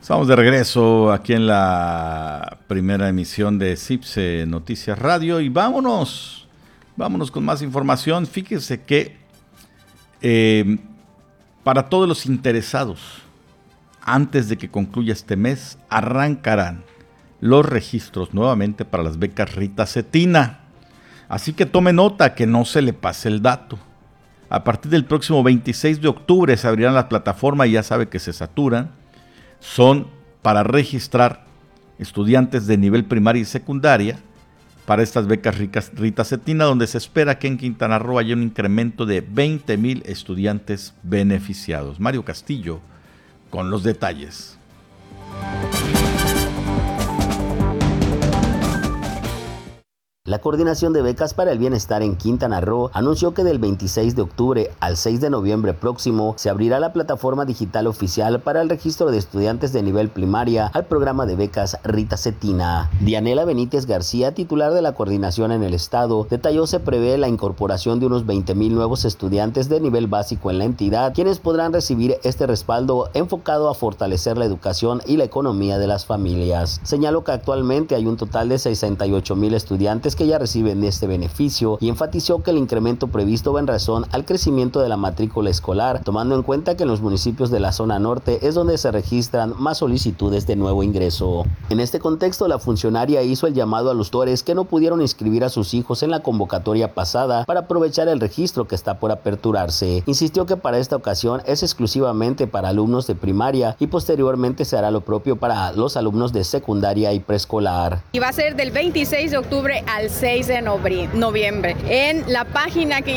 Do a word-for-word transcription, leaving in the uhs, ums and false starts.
Estamos de regreso aquí en la primera emisión de CIPSE Noticias Radio y vámonos, vámonos con más información. Fíjese que eh, para todos los interesados, antes de que concluya este mes, arrancarán los registros nuevamente para las becas Rita Cetina. Así que tome nota, que no se le pase el dato. A partir del próximo veintiséis de octubre se abrirán las plataformas y ya sabe que se saturan. Son para registrar estudiantes de nivel primaria y secundaria para estas becas Rita Cetina, donde se espera que en Quintana Roo haya un incremento de veinte mil estudiantes beneficiados. Mario Castillo con los detalles. La Coordinación de Becas para el Bienestar en Quintana Roo anunció que del veintiséis de octubre al seis de noviembre próximo se abrirá la plataforma digital oficial para el registro de estudiantes de nivel primaria al programa de becas Rita Cetina. Dianela Benítez García, titular de la coordinación en el estado, detalló se prevé la incorporación de unos veinte mil nuevos estudiantes de nivel básico en la entidad, quienes podrán recibir este respaldo enfocado a fortalecer la educación y la economía de las familias. Señaló que actualmente hay un total de sesenta y ocho mil estudiantes que ya reciben este beneficio y enfatizó que el incremento previsto va en razón al crecimiento de la matrícula escolar, tomando en cuenta que en los municipios de la zona norte es donde se registran más solicitudes de nuevo ingreso. En este contexto, la funcionaria hizo el llamado a los tutores que no pudieron inscribir a sus hijos en la convocatoria pasada para aprovechar el registro que está por aperturarse. Insistió que para esta ocasión es exclusivamente para alumnos de primaria y posteriormente se hará lo propio para los alumnos de secundaria y preescolar. Y va a ser del veintiséis de octubre al seis de noviembre. En la página que